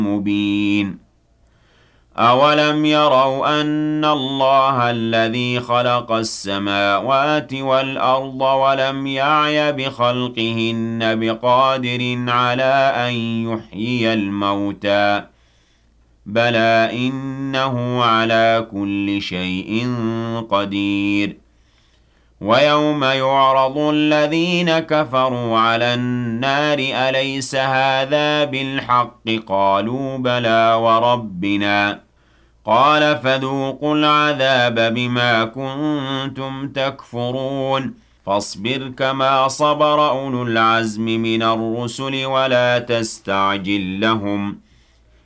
مبين أولم يروا أن الله الذي خلق السماوات والأرض ولم يعي بخلقهن بقادر على أن يحيي الموتى بلى إنه على كل شيء قدير ويوم يعرض الذين كفروا على النار أليس هذا بالحق قالوا بلى وربنا قال فذوقوا العذاب بما كنتم تكفرون فاصبر كما صبر أولو العزم من الرسل ولا تستعجل لهم